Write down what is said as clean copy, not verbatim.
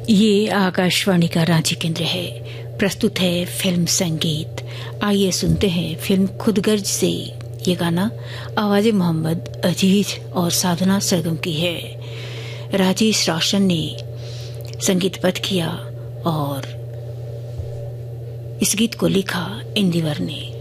ये आकाशवाणी का रांची केंद्र है। प्रस्तुत है फिल्म संगीत। आइए सुनते हैं फिल्म खुदगर्ज से ये गाना। आवाज़े मोहम्मद अजीज और साधना सरगम की है। राजेश रोशन ने संगीतबद्ध किया और इस गीत को लिखा इंदिवर ने।